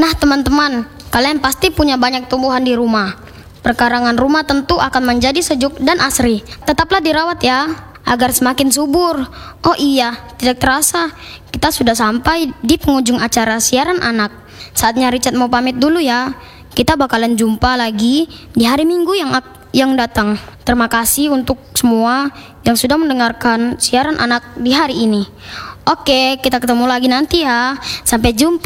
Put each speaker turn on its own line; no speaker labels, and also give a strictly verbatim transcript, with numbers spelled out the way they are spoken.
Nah teman-teman, kalian pasti punya banyak tumbuhan di rumah. Perkarangan rumah tentu akan menjadi sejuk dan asri. Tetaplah dirawat ya, agar semakin subur. Oh iya, tidak terasa kita sudah sampai di penghujung acara siaran anak. Saatnya Richard mau pamit dulu ya. Kita bakalan jumpa lagi di hari Minggu yang yang datang. Terima kasih untuk semua yang sudah mendengarkan siaran anak di hari ini. Oke, kita ketemu lagi nanti ya. Sampai jumpa.